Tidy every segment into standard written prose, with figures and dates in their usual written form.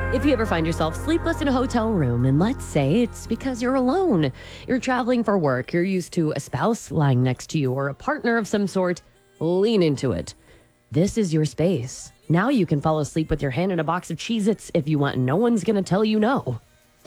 If you ever find yourself sleepless in a hotel room, and let's say it's because you're alone, you're traveling for work, you're used to a spouse lying next to you or a partner of some sort, lean into it. This is your space. Now you can fall asleep with your hand in a box of Cheez-Its if you want. No one's going to tell you no.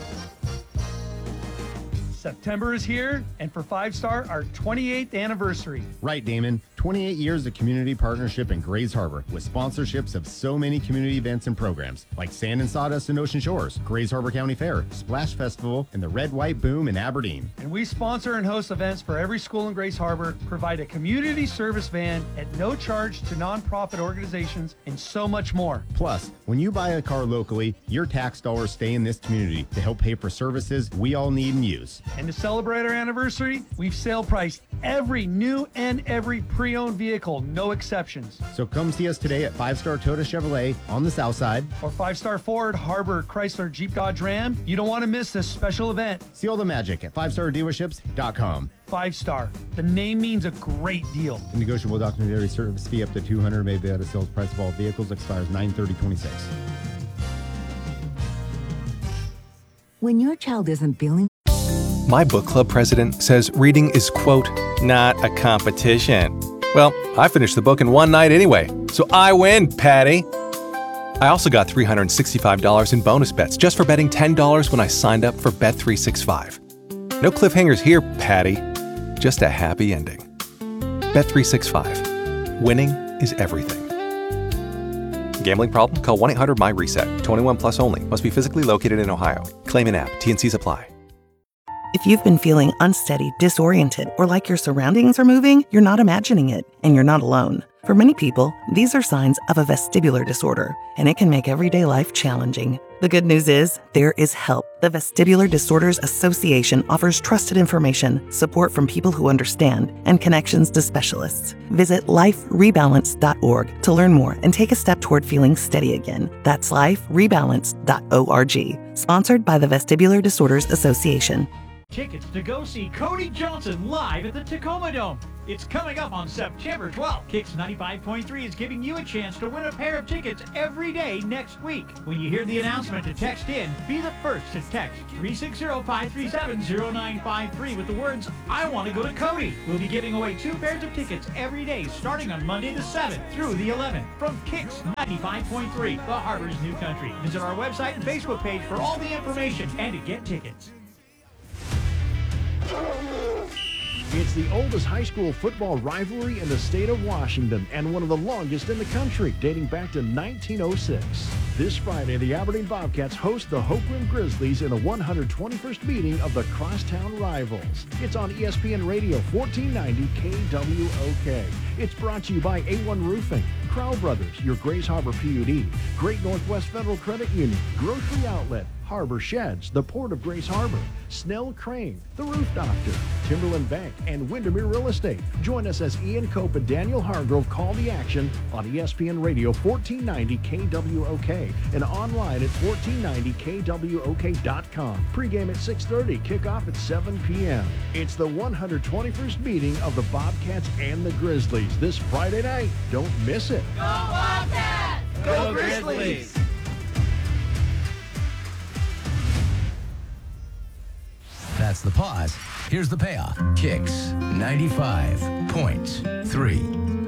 September is here, and for 5 Star, our 28th anniversary. Right, Damon. 28 years of community partnership in Grays Harbor with sponsorships of so many community events and programs like Sand and Sawdust in Ocean Shores, Grays Harbor County Fair, Splash Festival, and the Red White Boom in Aberdeen. And we sponsor and host events for every school in Grays Harbor, provide a community service van at no charge to nonprofit organizations, and so much more. Plus, when you buy a car locally, your tax dollars stay in this community to help pay for services we all need and use. And to celebrate our anniversary, we've sale priced every new and every pre-owned vehicle, no exceptions. So come see us today at 5 Star Toyota Chevrolet on the south side. Or 5 Star Ford, Harbor, Chrysler, Jeep, Dodge, Ram. You don't want to miss this special event. See all the magic at 5stardealerships.com. 5 Star. The name means a great deal. The negotiable documentary service fee up to $200 may be at a sales price of all vehicles, expires 9/30/26. When your child isn't feeling... My book club president says reading is, quote, not a competition. Well, I finished the book in one night anyway, so I win, Patty. I also got $365 in bonus bets just for betting $10 when I signed up for Bet365. No cliffhangers here, Patty. Just a happy ending. Bet365. Winning is everything. Gambling problem? Call 1-800-MY-RESET. 21 plus only. Must be physically located in Ohio. Claim in app. T&Cs apply. If you've been feeling unsteady, disoriented, or like your surroundings are moving, you're not imagining it, and you're not alone. For many people, these are signs of a vestibular disorder, and it can make everyday life challenging. The good news is, there is help. The Vestibular Disorders Association offers trusted information, support from people who understand, and connections to specialists. Visit liferebalance.org to learn more and take a step toward feeling steady again. That's liferebalance.org. Sponsored by the Vestibular Disorders Association. Tickets to go see Cody Johnson live at the Tacoma Dome. It's coming up on September 12th. Kicks 95.3 is giving you a chance to win a pair of tickets every day next week. When you hear the announcement to text in, be the first to text 360-537-0953 with the words, I want to go to Cody. We'll be giving away 2 pairs of tickets every day starting on Monday the 7th through the 11th from Kicks 95.3, the Harbor's new country. Visit our website and Facebook page for all the information and to get tickets. It's the oldest high school football rivalry in the state of Washington and one of the longest in the country, dating back to 1906. This Friday, the Aberdeen Bobcats host the Hoquiam Grizzlies in the 121st meeting of the Crosstown Rivals. It's on ESPN Radio 1490 KWOK. It's brought to you by A1 Roofing, Crow Brothers, your Grays Harbor PUD, Great Northwest Federal Credit Union, Grocery Outlet, Harbor Sheds, the Port of Grays Harbor, Snell Crane, The Roof Doctor, Timberland Bank, and Windermere Real Estate. Join us as Ian Cope and Daniel Hargrove call the action on ESPN Radio 1490 KWOK and online at 1490KWOK.com. Pre-game at 6:30, kickoff at 7 p.m. It's the 121st meeting of the Bobcats and the Grizzlies this Friday night. Don't miss it. Go Bobcats! Go Grizzlies! That's the pause. Here's the payoff. Kicks 95.3.